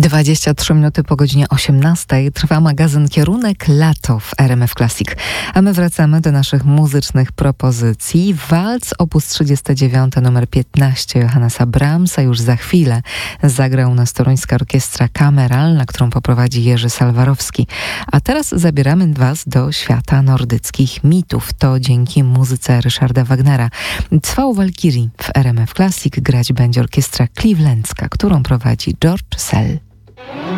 23 minuty po godzinie 18 trwa magazyn Kierunek Lato w RMF Classic. A my wracamy do naszych muzycznych propozycji. Walc op. 39 numer 15 Johannesa Brahmsa już za chwilę zagra u nas Toruńska Orkiestra Kameralna, którą poprowadzi Jerzy Salwarowski. A teraz zabieramy Was do świata nordyckich mitów. To dzięki muzyce Ryszarda Wagnera. Cwał Walkirii w RMF Classic grać będzie orkiestra clevelandzka, którą prowadzi George Szell.